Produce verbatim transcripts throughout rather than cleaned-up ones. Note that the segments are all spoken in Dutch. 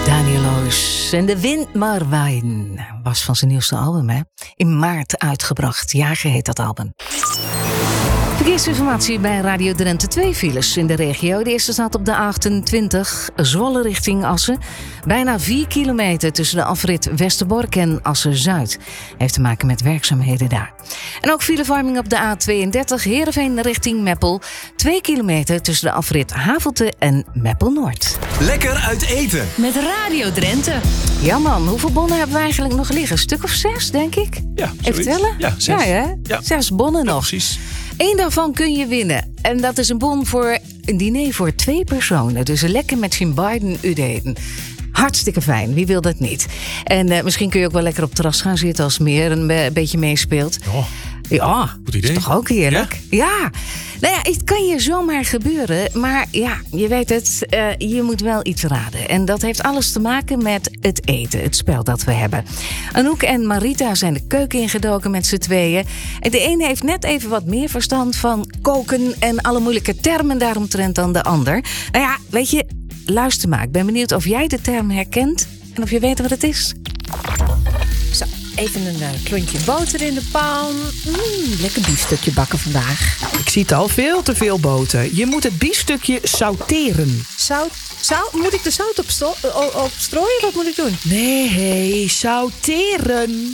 Daniel Loos en De Wind maar waaien was van zijn nieuwste album, hè? In maart uitgebracht. Jager heet dat album. Verkeersinformatie bij Radio Drenthe. Twee files in de regio. De eerste staat op de A achtentwintig, Zwolle richting Assen. Bijna vier kilometer tussen de afrit Westerbork en Assen-Zuid. Heeft te maken met werkzaamheden daar. En ook filevorming op de A tweeëndertig, Heerenveen richting Meppel. Twee kilometer tussen de afrit Havelte en Meppel-Noord. Lekker uit eten. Met Radio Drenthe. Ja man, hoeveel bonnen hebben we eigenlijk nog liggen? Een stuk of zes, denk ik? Ja, even tellen? Ja, zes. Ja, hè? Ja. Zes bonnen Ja, nog. precies. Eén daarvan kun je winnen. En dat is een bon voor een diner voor twee personen. Dus lekker met Jim Biden uit eten. Hartstikke fijn, wie wil dat niet? En uh, misschien kun je ook wel lekker op het terras gaan zitten als meer een be- beetje meespeelt. Oh, Ja, goed idee. is toch ook heerlijk? Ja? ja. Nou ja, het kan je zomaar gebeuren. Maar ja, je weet het, uh, je moet wel iets raden. En dat heeft alles te maken met het eten, het spel dat we hebben. Anouk en Marita zijn de keuken ingedoken met z'n tweeën. En de een heeft net even wat meer verstand van koken en alle moeilijke termen daaromtrent dan de ander. Nou ja, weet je, luister maar. Ik ben benieuwd of jij de term herkent en of je weet wat het is. Zo, even een uh, klontje boter in de pan. Mm, lekker biefstukje bakken vandaag. Ik zie het al, veel te veel boter. Je moet het biefstukje sauteren. Zout, zout? Moet ik de zout op, sto- op, op strooien? Wat moet ik doen? Nee, sauteren.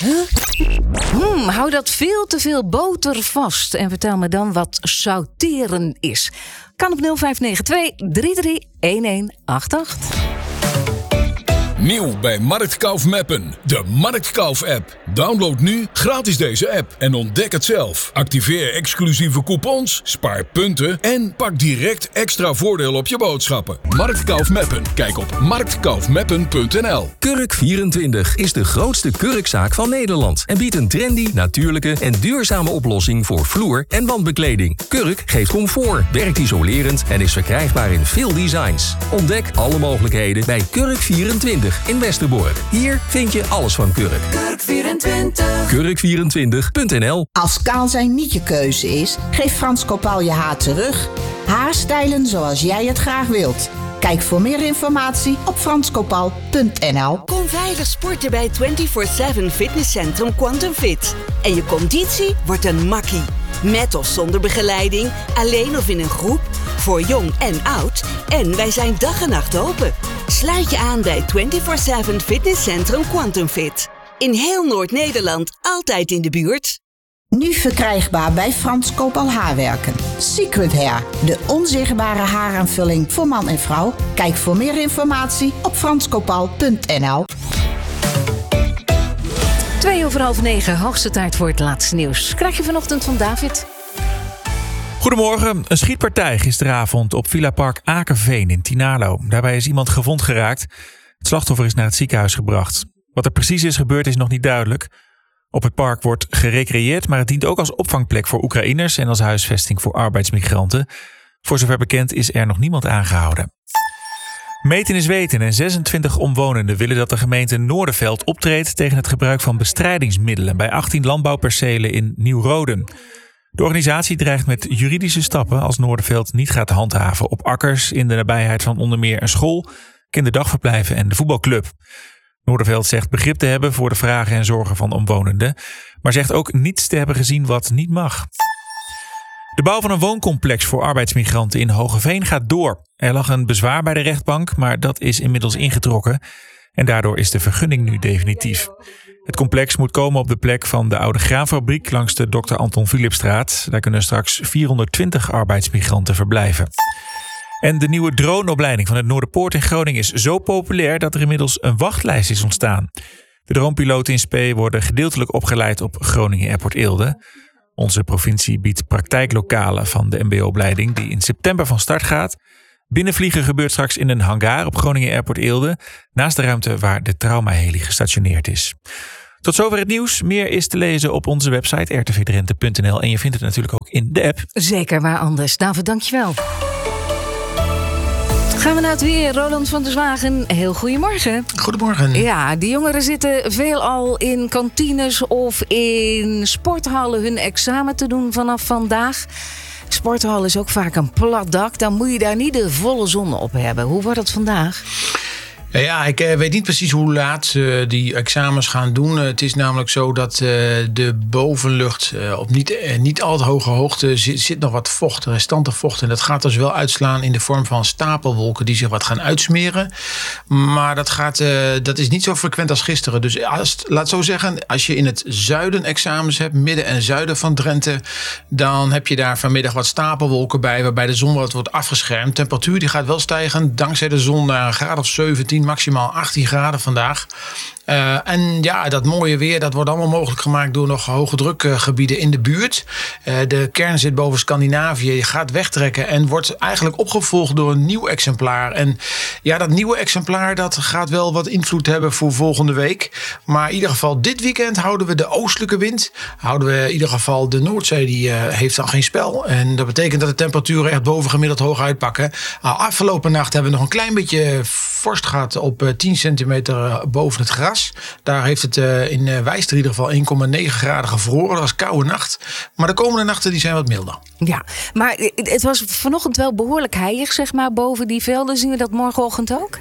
Hmm, hou dat veel te veel boter vast. En vertel me dan wat sauteren is. Kan op nul vijf negen twee drie drie een een acht acht. Nieuw bij Marktkauf Meppen, de Marktkauf-app. Download nu gratis deze app en ontdek het zelf. Activeer exclusieve coupons, spaar punten en pak direct extra voordeel op je boodschappen. Marktkauf Meppen. Kijk op marktkaufmeppen punt n l. Kurk vierentwintig is de grootste kurkzaak van Nederland en biedt een trendy, natuurlijke en duurzame oplossing voor vloer- en wandbekleding. Kurk geeft comfort, werkt isolerend en is verkrijgbaar in veel designs. Ontdek alle mogelijkheden bij Kurk vierentwintig in Westerbork. Hier vind je alles van Kurk. Kurk vierentwintig. kurk vierentwintig punt n l. Als kaal zijn niet je keuze is, geef Frans Kopal je haar terug. Haarstijlen zoals jij het graag wilt. Kijk voor meer informatie op frans kopal punt n l. Kom veilig sporten bij vierentwintig zeven Fitnesscentrum Quantum Fit. En je conditie wordt een makkie. Met of zonder begeleiding, alleen of in een groep, voor jong en oud. En wij zijn dag en nacht open. Sluit je aan bij vierentwintig zeven Fitnesscentrum Quantum Fit. In heel Noord-Nederland, altijd in de buurt. Nu verkrijgbaar bij Frans Kopal Haarwerken. Secret Hair, de onzichtbare haaraanvulling voor man en vrouw. Kijk voor meer informatie op frans kopal punt n l. Twee over half negen, hoogste tijd voor het laatste nieuws. Krijg je vanochtend van David. Goedemorgen. Een schietpartij gisteravond op Villa Park Akerveen in Tinalo. Daarbij is iemand gewond geraakt. Het slachtoffer is naar het ziekenhuis gebracht. Wat er precies is gebeurd is nog niet duidelijk. Op het park wordt gerecreëerd, maar het dient ook als opvangplek voor Oekraïners en als huisvesting voor arbeidsmigranten. Voor zover bekend is er nog niemand aangehouden. Meten is weten en zesentwintig omwonenden willen dat de gemeente Noorderveld optreedt tegen het gebruik van bestrijdingsmiddelen bij achttien landbouwpercelen in Nieuw-Roden. De organisatie dreigt met juridische stappen als Noorderveld niet gaat handhaven op akkers in de nabijheid van onder meer een school, kinderdagverblijven en de voetbalclub. Noorderveld zegt begrip te hebben voor de vragen en zorgen van omwonenden, maar zegt ook niets te hebben gezien wat niet mag. De bouw van een wooncomplex voor arbeidsmigranten in Hoogeveen gaat door. Er lag een bezwaar bij de rechtbank, maar dat is inmiddels ingetrokken. En daardoor is de vergunning nu definitief. Het complex moet komen op de plek van de oude graanfabriek langs de dokter Anton Philipstraat. Daar kunnen straks vierhonderdtwintig arbeidsmigranten verblijven. En de nieuwe droneopleiding van het Noorderpoort in Groningen is zo populair dat er inmiddels een wachtlijst is ontstaan. De dronepiloten in Spee worden gedeeltelijk opgeleid op Groningen Airport Eelde. Onze provincie biedt praktijklokalen van de M B O-opleiding die in september van start gaat. Binnenvliegen gebeurt straks in een hangar op Groningen Airport Eelde, naast de ruimte waar de traumaheli gestationeerd is. Tot zover het nieuws. Meer is te lezen op onze website r t v drenthe punt n l en je vindt het natuurlijk ook in de app. Zeker, waar anders. David, dankjewel. Gaan we naar het weer. Roland van der Zwagen, heel goedemorgen. Goedemorgen. Ja, die jongeren zitten veelal in kantines of in sporthallen hun examen te doen vanaf vandaag. Sporthal is ook vaak een plat dak. Dan moet je daar niet de volle zon op hebben. Hoe wordt het vandaag? Ja, ik uh, weet niet precies hoe laat ze uh, die examens gaan doen. Uh, het is namelijk zo dat uh, de bovenlucht uh, op niet, uh, niet al te hoge hoogte zit, zit nog wat vocht, restante vocht. En dat gaat dus wel uitslaan in de vorm van stapelwolken die zich wat gaan uitsmeren. Maar dat, gaat, uh, dat is niet zo frequent als gisteren. Dus als, laat zo zeggen, als je in het zuiden examens hebt, midden en zuiden van Drenthe, dan heb je daar vanmiddag wat stapelwolken bij, waarbij de zon wat wordt afgeschermd. Temperatuur die gaat wel stijgen, dankzij de zon naar een graad of zeventien, maximaal achttien graden vandaag. Uh, en ja, dat mooie weer, dat wordt allemaal mogelijk gemaakt door nog hoge drukgebieden in de buurt. Uh, de kern zit boven Scandinavië, gaat wegtrekken en wordt eigenlijk opgevolgd door een nieuw exemplaar. En ja, dat nieuwe exemplaar, dat gaat wel wat invloed hebben voor volgende week. Maar in ieder geval dit weekend houden we de oostelijke wind. Houden we in ieder geval de Noordzee, die uh, heeft dan geen spel. En dat betekent dat de temperaturen echt bovengemiddeld hoog uitpakken. Uh, afgelopen nacht hebben we nog een klein beetje vorst gehad op uh, tien centimeter boven het gras. Daar heeft het uh, in uh, Wijster in ieder geval één komma negen graden gevroren. Dat was een koude nacht. Maar de komende nachten die zijn wat milder. Ja, maar het was vanochtend wel behoorlijk heilig, zeg maar, boven die velden. Zien we dat morgenochtend ook?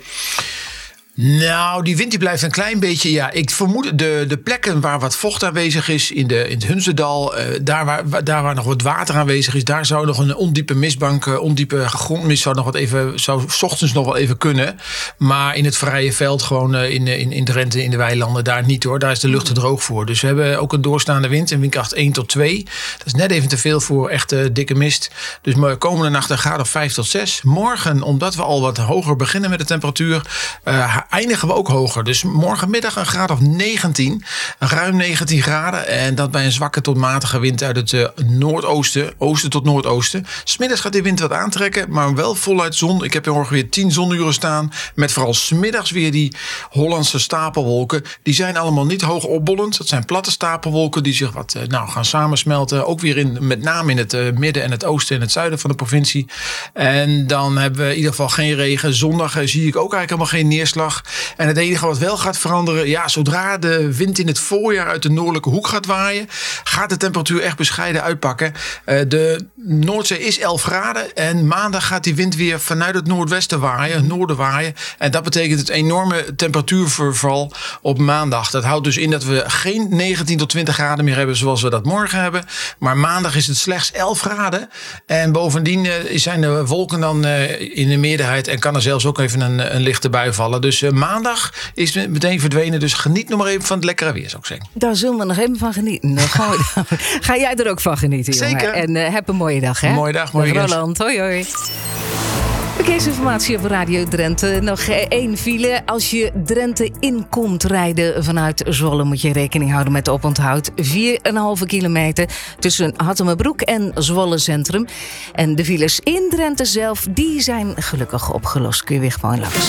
Nou, die wind die blijft een klein beetje. Ja, ik vermoed de, de plekken waar wat vocht aanwezig is, in, de, in het Hunzedal, uh, daar, waar, daar waar nog wat water aanwezig is, daar zou nog een ondiepe mistbank, uh, ondiepe grondmist zou nog wat even, zou 's ochtends nog wel even kunnen. Maar in het vrije veld, gewoon uh, in, in, in Drenthe, in de weilanden, daar niet hoor. Daar is de lucht te droog voor. Dus we hebben ook een doorstaande wind, een windkracht één tot twee. Dat is net even te veel voor echte dikke mist. Dus komende nacht een graad of vijf tot zes. Morgen, omdat we al wat hoger beginnen met de temperatuur, uh, eindigen we ook hoger. Dus morgenmiddag een graad of negentien. Ruim negentien graden. En dat bij een zwakke tot matige wind uit het uh, noordoosten. Oosten tot noordoosten. 'S Middags gaat die wind wat aantrekken. Maar wel voluit zon. Ik heb er ongeveer tien zonuren staan. Met vooral 's middags weer die Hollandse stapelwolken. Die zijn allemaal niet hoog opbollend. Dat zijn platte stapelwolken die zich wat uh, nou, gaan samensmelten. Ook weer in, met name in het uh, midden en het oosten en het zuiden van de provincie. En dan hebben we in ieder geval geen regen. Zondag uh, zie ik ook eigenlijk helemaal geen neerslag. En het enige wat wel gaat veranderen, ja, zodra de wind in het voorjaar uit de noordelijke hoek gaat waaien, gaat de temperatuur echt bescheiden uitpakken. Uh, de Noordzee is elf graden en maandag gaat die wind weer vanuit het noordwesten waaien, noorden waaien. En dat betekent het enorme temperatuurverval op maandag. Dat houdt dus in dat we geen negentien tot twintig graden meer hebben zoals we dat morgen hebben. Maar maandag is het slechts elf graden. En bovendien uh, zijn de wolken dan uh, in de meerderheid en kan er zelfs ook even een, een lichte bui vallen. Dus uh, maandag is het meteen verdwenen. Dus geniet nog maar even van het lekkere weer, zou ik zeggen. Daar zullen we nog even van genieten. Ga jij er ook van genieten, jongen? Zeker. En uh, heb een mooie dag, hè? Mooie dag, mooie dag. Roland, hoi hoi. Verkeersinformatie op Radio Drenthe. Nog één file. Als je Drenthe in komt rijden vanuit Zwolle, moet je rekening houden met oponthoud. vier komma vijf kilometer tussen Hattemerbroek en Zwolle Centrum. En de files in Drenthe zelf, die zijn gelukkig opgelost. Kun je weer gewoon langs.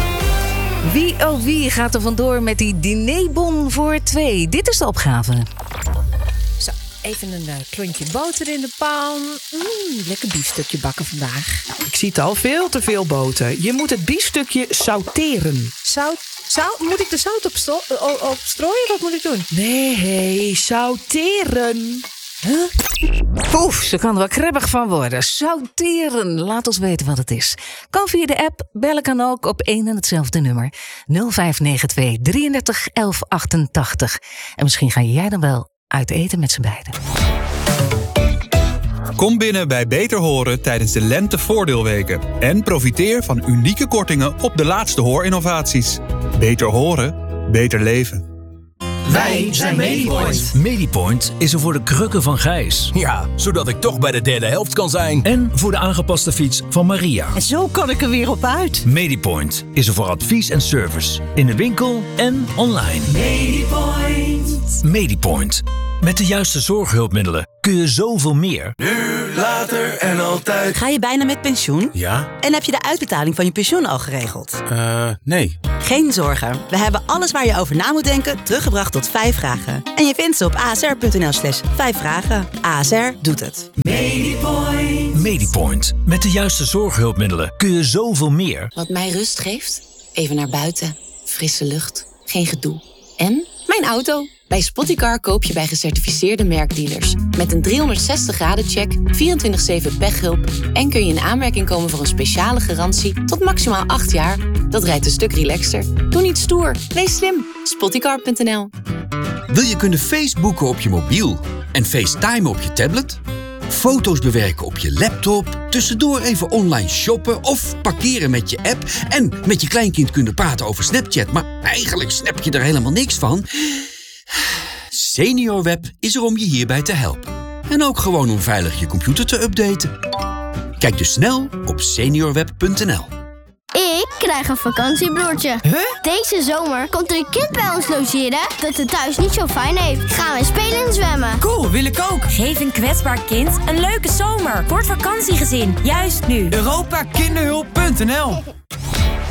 Wie oh wie gaat er vandoor met die dinerbon voor twee? Dit is de opgave. Zo, even een uh, klontje boter in de pan. Mm, lekker biefstukje bakken vandaag. Ik zie het al, veel te veel boter. Je moet het biefstukje sauteren. Zout? Zout? Moet ik de zout op, sto- op strooien? Wat moet ik doen? Nee, sauteren. Huh? Oef, ze kan er wel kribbig van worden. Sauteren. Laat ons weten wat het is. Kan via de app, bellen kan ook op één en hetzelfde nummer. nul vijf negen twee drieëndertig elf achtentachtig. En misschien ga jij dan wel uit eten met z'n beiden. Kom binnen bij Beter Horen tijdens de Lente-voordeelweken. En profiteer van unieke kortingen op de laatste hoorinnovaties. Beter horen, beter leven. Wij zijn Medipoint. Medipoint is er voor de krukken van Gijs. Ja, zodat ik toch bij de derde helft kan zijn. En voor de aangepaste fiets van Maria. En zo kan ik er weer op uit. Medipoint is er voor advies en service. In de winkel en online. Medipoint. Medipoint. Met de juiste zorghulpmiddelen kun je zoveel meer. Nu, later en altijd. Ga je bijna met pensioen? Ja. En heb je de uitbetaling van je pensioen al geregeld? Eh, uh, nee. Geen zorgen. We hebben alles waar je over na moet denken teruggebracht tot vijf vragen. En je vindt ze op asr.nl slash vijf vragen. A S R doet het. Medipoint. Medipoint. Met de juiste zorghulpmiddelen kun je zoveel meer. Wat mij rust geeft? Even naar buiten. Frisse lucht. Geen gedoe. En mijn auto. Bij Spotticar koop je bij gecertificeerde merkdealers. Met een driehonderdzestig graden check, vierentwintig zeven pechhulp... en kun je in aanmerking komen voor een speciale garantie tot maximaal acht jaar. Dat rijdt een stuk relaxter. Doe niet stoer, wees slim. Spotticar punt n l. Wil je kunnen Facebooken op je mobiel en FaceTime op je tablet? Foto's bewerken op je laptop, tussendoor even online shoppen of parkeren met je app en met je kleinkind kunnen praten over Snapchat, maar eigenlijk snap je er helemaal niks van? SeniorWeb is er om je hierbij te helpen. En ook gewoon om veilig je computer te updaten. Kijk dus snel op seniorweb punt n l. Ik krijg een vakantiebroertje. Huh? Deze zomer komt er een kind bij ons logeren dat het thuis niet zo fijn heeft. Gaan we spelen en zwemmen. Cool, wil ik ook. Geef een kwetsbaar kind een leuke zomer. Voor het vakantiegezin, juist nu. Europa Kinderhulp punt n l